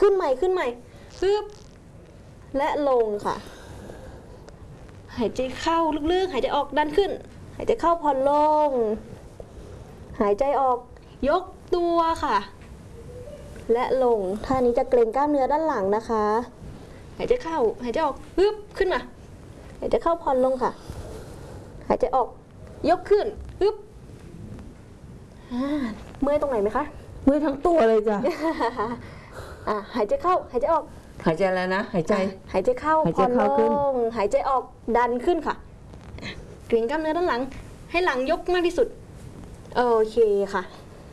ขึ้นใหม่ปึ๊บและลงค่ะหายใจเข้าลึกๆหายใจออกดันขึ้นหายใจเข้าผ่อนลงหายใจออกยกตัวค่ะและลงท่านี้จะเกร็งกล้ามเนื้อด้านหลังนะคะหายใจเข้าหายใจออกปึ๊บขึ้นมาหายใจเข้าผ่อนลงค่ะหายใจออกยกขึ้นปึ๊บเมื่อยตรงไหนไหมคะเมื่อยทั้งตัวเลยจ้ะหายใจเข้าหายใจออกหายใจแล้วนะหายใจเข้าผ่อนลงหายใจออกดันขึ้นค่ะเกร็งกล้ามเนื้อด้านหลังให้หลังยกมากที่สุดโอเคค่ะ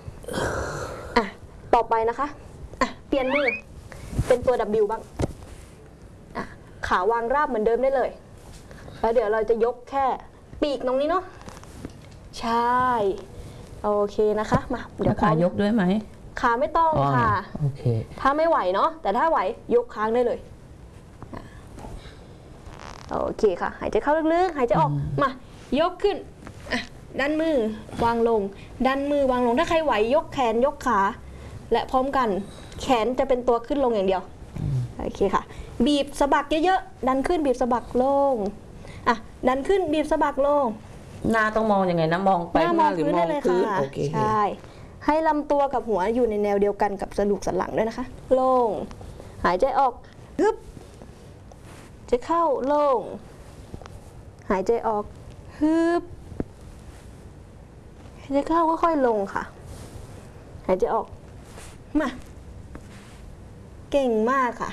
ต่อไปนะคะเปลี่ยนมือเป็นตัว W บ้างขาวางราบเหมือนเดิมได้เลยแล้วเดี๋ยวเราจะยกแค่ปีกตรงนี้เนาะใช่โอเคนะคะมาเดี๋ยวขายกด้วยไหมขาไม่ต้องค่ะโอเคถ้าไม่ไหวเนาะแต่ถ้าไหวยกค้างได้เลยโอเคค่ะหายใจเข้าลึกๆหายใจออกมายกขึ้นดันมือวางลงดันมือวางลงถ้าใครไหวยกแขนยกขาและพร้อมกันแขนจะเป็นตัวขึ้นลงอย่างเดียวโอเคค่ะบีบสะบักเยอะๆดันขึ้นบีบสะบักลงดันขึ้นบีบสะบักลงหน้าต้องมองยังไงนะมองไปหน้าหรือมองพื้นโอเคใช่ให้ลำตัวกับหัวอยู่ในแนวเดียวกันกับกระดูกสันหลังด้วยนะคะลงหายใจออกฮึบจะเข้าลงหายใจออกฮึบหายใจเข้าก็ค่อยลงค่ะหายใจออกมาเก่งมากค่ะ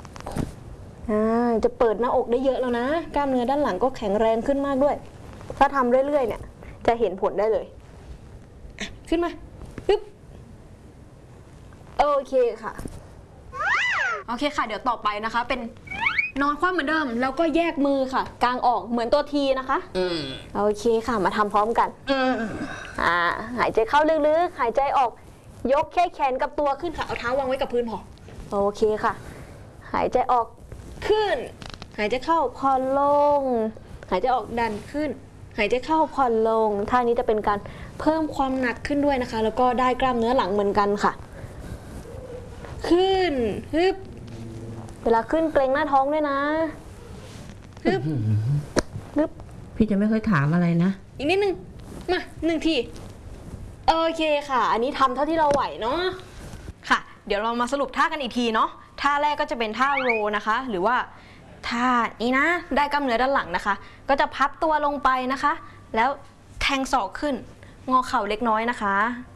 จะเปิดหน้าอกได้เยอะแล้วนะกล้ามเนื้อด้านหลังก็แข็งแรงขึ้นมากด้วยถ้าทำเรื่อยๆเนี่ยจะเห็นผลได้เลยขึ้นมาปึ๊บโอเคค่ะเดี๋ยวต่อไปนะคะเป็นนอนคว่ำเหมือนเดิมแล้วก็แยกมือค่ะกางออกเหมือนตัวทีนะคะโอเคค่ะมาทำพร้อมกันหายใจเข้าลึกๆหายใจออกยกแค่แขนกับตัวขึ้นค่ะเอาเท้าวางไว้กับพื้นพอโอเคค่ะหายใจออกขึ้นหายใจเข้าผ่อนลงหายใจออกดันขึ้นหายใจเข้าผ่อนลงท่านี้จะเป็นการเพิ่มความหนักขึ้นด้วยนะคะแล้วก็ได้กล้ามเนื้อหลังเหมือนกันค่ะขึ้นฮึบเวลาขึ้นเกร็งหน้าท้องด้วยนะฮึบฮึบพี่จะไม่ค่อยถามอะไรนะอีกนิดนึงมา1 ทีโอเคค่ะอันนี้ทำเท่าที่เราไหวเนาะค่ะเดี๋ยวเรามาสรุปท่ากันอีกทีเนาะท่าแรกก็จะเป็นท่าโรนะคะหรือว่าท่านี้นะได้กล้ามเนื้อด้านหลังนะคะก็จะพับตัวลงไปนะคะแล้วแทงศอกขึ้นงอเข่าเล็กน้อยนะคะ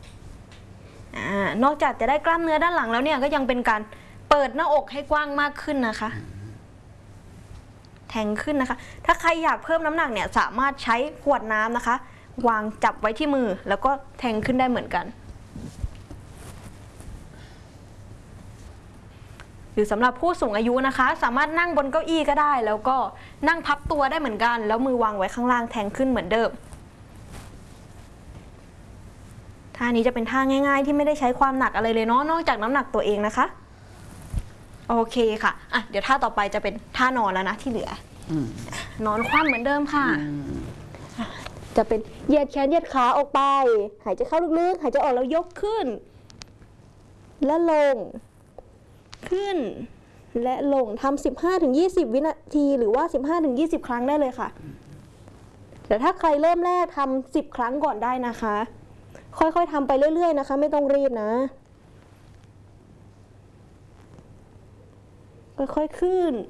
นอกจากจะได้กล้ามเนื้อด้านหลังแล้วเนี่ยก็ยังเป็นการเปิดหน้าอกให้กว้างมากขึ้นนะคะแทงขึ้นนะคะถ้าใครอยากเพิ่มน้ำหนักเนี่ยสามารถใช้ขวดน้ำนะคะวางจับไว้ที่มือแล้วก็แทงขึ้นได้เหมือนกันหรือสำหรับผู้สูงอายุนะคะสามารถนั่งบนเก้าอี้ก็ได้แล้วก็นั่งพับตัวได้เหมือนกันแล้วมือวางไว้ข้างล่างแทงขึ้นเหมือนเดิมท่านี้จะเป็นท่าง่ายๆที่ไม่ได้ใช้ความหนักอะไรเลยเนาะนอกจากน้ำหนักตัวเองนะคะโอเคค่ะเดี๋ยวท่าต่อไปจะเป็นท่านอนแล้วนะที่เหลือนอนคว่ำเหมือนเดิมค่ะจะเป็นเหยียดแขนเหยียดขาออกไปหายใจเข้าลึกๆหายใจออกแล้วยกขึ้นและลงขึ้นและลงทำ 15-20 วินาทีหรือว่า 15-20 ครั้งได้เลยค่ะแต่ถ้าใครเริ่มแรกทำ10 ครั้งก่อนได้นะคะค่อยๆทำไปเรื่อยๆนะคะไม่ต้องรีบนะค่อยๆขึ้น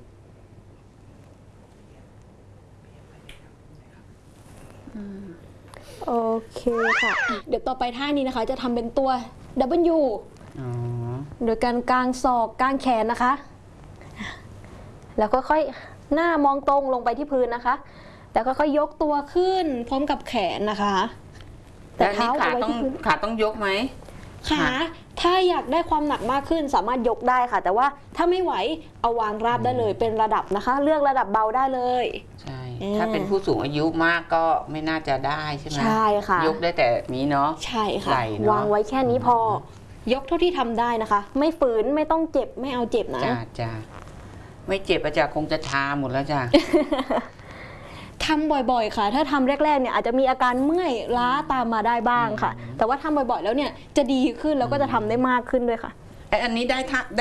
โอเคค่ะเดี๋ยวต่อไปท่านี้นะคะจะทำเป็นตัว W โดยการกางศอกกางแขนนะคะแล้วก็ค่อยหน้ามองตรงลงไปที่พื้นนะคะแล้วก็ค่อยยกตัวขึ้นพร้อมกับแขนนะคะแต่เท้าขาต้องยกไหมขาถ้าอยากได้ความหนักมากขึ้นสามารถยกได้ค่ะแต่ว่าถ้าไม่ไหวเอาวางราบได้เลยเป็นระดับนะคะเลือกระดับเบาได้เลยใช่ถ้าเป็นผู้สูงอายุมากก็ไม่น่าจะได้ใช่ไหมใช่ค่ะยกได้แต่นี้เนาะใช่ค่ะวางไว้แค่นี้พอยกเท่าที่ทำได้นะคะไม่ฝืนไม่ต้องเจ็บไม่เอาเจ็บนะจ้าไม่เจ็บอาจารย์คงจะชาหมดแล้วจ้าทำบ่อยๆค่ะถ้าทำแรกๆเนี่ยอาจจะมีอาการเมื่อยล้าตามมาได้บ้างค่ะแต่ว่าทำบ่อยๆแล้วเนี่ยจะดีขึ้นแล้วก็จะทำได้มากขึ้นด้วยค่ะอันนี้ได้